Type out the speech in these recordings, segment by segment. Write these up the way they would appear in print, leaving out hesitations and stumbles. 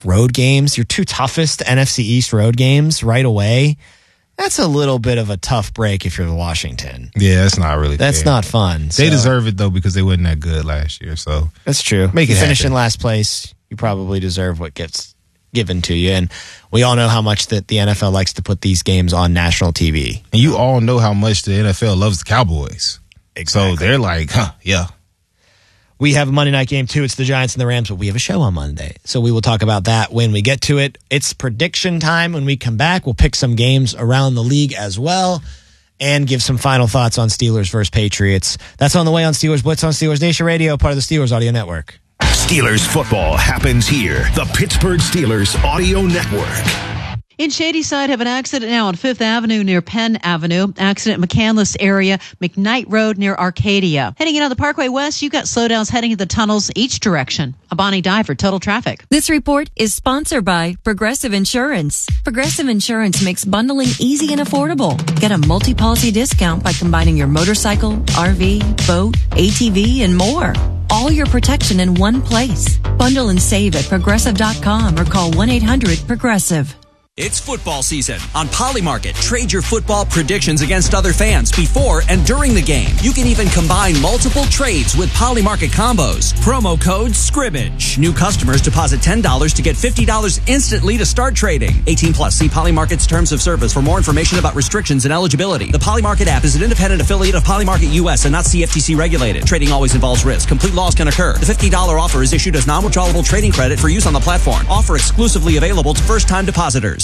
road games, your two toughest NFC East road games right away, that's a little bit of a tough break if you're the Washington. Yeah, that's not really That's fair. not fun. They deserve it, though, because they wasn't that good last year. So that's true. Make it finish happen. in last place, you probably deserve what gets given to you. And we all know how much that the NFL likes to put these games on national TV. And you all know how much the NFL loves the Cowboys. Exactly. So they're like, yeah. We have a Monday night game, too. It's the Giants and the Rams, but we have a show on Monday. So we will talk about that when we get to it. It's prediction time. When we come back, we'll pick some games around the league as well and give some final thoughts on Steelers versus Patriots. That's on the way on Steelers Blitz on Steelers Nation Radio, part of the Steelers Audio Network. Steelers football happens here. The Pittsburgh Steelers Audio Network. In Shadyside, have an accident now on 5th Avenue near Penn Avenue. Accident McCandless area, McKnight Road near Arcadia. Heading in on the Parkway West, you've got slowdowns heading to the tunnels each direction. A Bonnie Dye for Total Traffic. This report is sponsored by Progressive Insurance. Progressive Insurance makes bundling easy and affordable. Get a multi-policy discount by combining your motorcycle, RV, boat, ATV, and more. All your protection in one place. Bundle and save at Progressive.com or call 1-800-PROGRESSIVE. It's football season. On Polymarket, trade your football predictions against other fans before and during the game. You can even combine multiple trades with Polymarket combos. Promo code SCRIMMAGE. New customers deposit $10 to get $50 instantly to start trading. 18 plus. See Polymarket's terms of service for more information about restrictions and eligibility. The Polymarket app is an independent affiliate of Polymarket US and not CFTC regulated. Trading always involves risk. Complete loss can occur. The $50 offer is issued as non-withdrawable trading credit for use on the platform. Offer exclusively available to first-time depositors.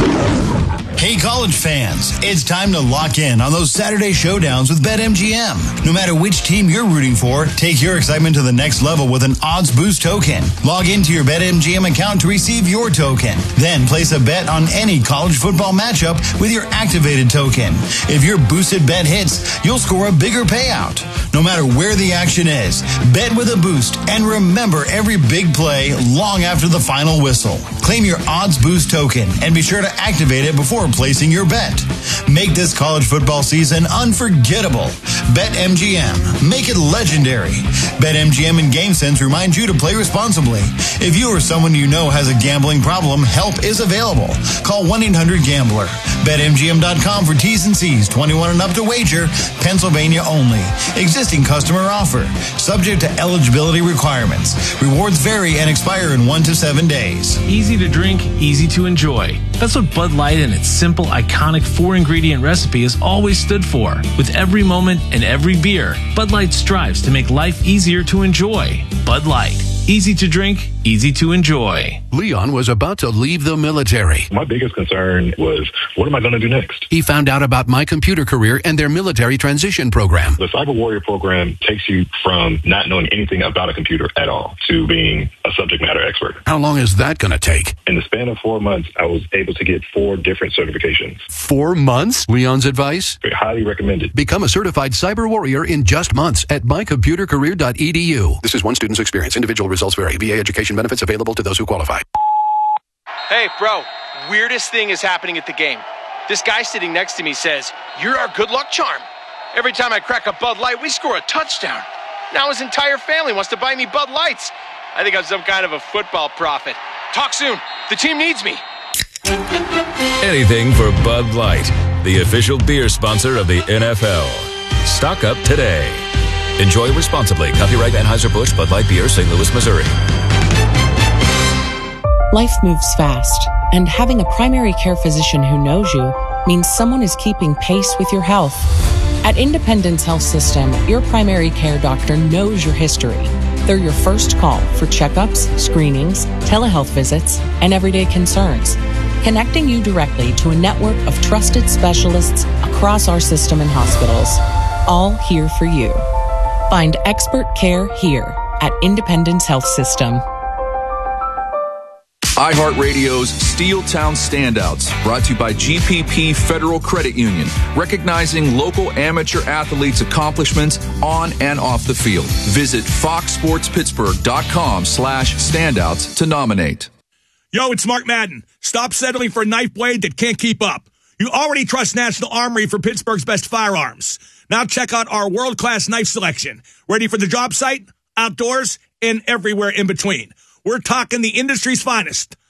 Hey, college fans, it's time to lock in on those Saturday showdowns with BetMGM. No matter which team you're rooting for, take your excitement to the next level with an odds boost token. Log into your BetMGM account to receive your token. Then place a bet on any college football matchup with your activated token. If your boosted bet hits, you'll score a bigger payout. No matter where the action is, bet with a boost and remember every big play long after the final whistle. Claim your odds boost token and be sure to activate it before placing your bet. Make this college football season unforgettable. BetMGM. Make it legendary. BetMGM and GameSense remind you to play responsibly. If you or someone you know has a gambling problem, help is available. Call 1-800-GAMBLER. BetMGM.com for T's and C's. 21 and up to wager. Pennsylvania only. Existing customer offer. Subject to eligibility requirements. Rewards vary and expire in 1 to 7 days. Easy to drink, easy to enjoy. That's what Bud Light and its simple, iconic 4-ingredient recipe has always stood for. With every moment and every beer, Bud Light strives to make life easier to enjoy. Bud Light. Easy to drink, easy to enjoy. Leon was about to leave the military. My biggest concern was, what am I going to do next? He found out about My Computer Career and their military transition program. The Cyber Warrior program takes you from not knowing anything about a computer at all to being a subject matter expert. How long is that going to take? In the span of 4 months, I was able to get 4 different certifications. 4 months? Leon's advice? Highly recommended. Become a certified cyber warrior in just months at mycomputercareer.edu. This is one student's experience. Individual results vary. VA education benefits available to those who qualify. Hey, bro, weirdest thing is happening at the game. This guy sitting next to me says, "You're our good luck charm. Every time I crack a Bud Light, we score a touchdown. Now his entire family wants to buy me Bud Lights. I think I'm some kind of a football prophet. Talk soon. The team needs me." Anything for Bud Light, the official beer sponsor of the NFL. Stock up today. Enjoy responsibly. Copyright Anheuser-Busch Bud Light Beer, St. Louis, Missouri. Life moves fast, and having a primary care physician who knows you means someone is keeping pace with your health. At Independence Health System, your primary care doctor knows your history. They're your first call for checkups, screenings, telehealth visits, and everyday concerns, connecting you directly to a network of trusted specialists across our system and hospitals, all here for you. Find expert care here at Independence Health System. iHeartRadio's Steel Town Standouts, brought to you by GPP Federal Credit Union, recognizing local amateur athletes' accomplishments on and off the field. Visit foxsportspittsburgh.com/standouts to nominate. Yo, it's Mark Madden. Stop settling for a knife blade that can't keep up. You already trust National Armory for Pittsburgh's best firearms. Now check out our world-class knife selection. Ready for the job site, outdoors, and everywhere in between. We're talking the industry's finest.